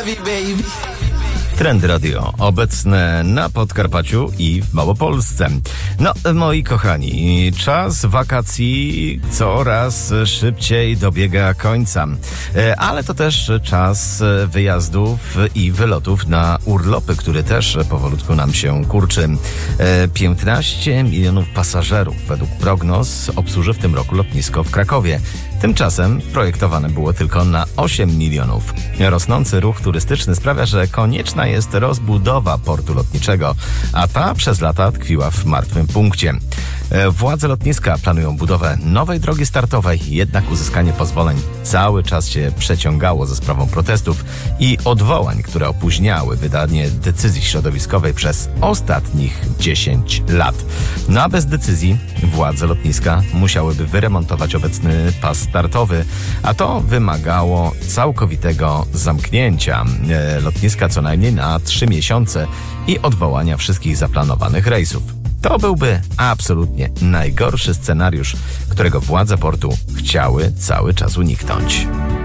Trend Radio obecne na Podkarpaciu i w Małopolsce. No, moi kochani, czas wakacji coraz szybciej dobiega końca, ale to też czas wyjazdów i wylotów na urlopy, który też powolutku nam się kurczy. 15 milionów pasażerów według prognoz obsłuży w tym roku lotnisko w Krakowie. Tymczasem projektowane było tylko na 8 milionów. Rosnący ruch turystyczny sprawia, że konieczna jest rozbudowa portu lotniczego, a ta przez lata tkwiła w martwym punkcie. Władze lotniska planują budowę nowej drogi startowej, jednak uzyskanie pozwoleń cały czas się przeciągało ze sprawą protestów i odwołań, które opóźniały wydanie decyzji środowiskowej przez ostatnich 10 lat. No a bez decyzji władze lotniska musiałyby wyremontować obecny pas startowy, a to wymagało całkowitego zamknięcia lotniska co najmniej na 3 miesiące i odwołania wszystkich zaplanowanych rejsów. To byłby absolutnie najgorszy scenariusz, którego władze portu chciały cały czas uniknąć.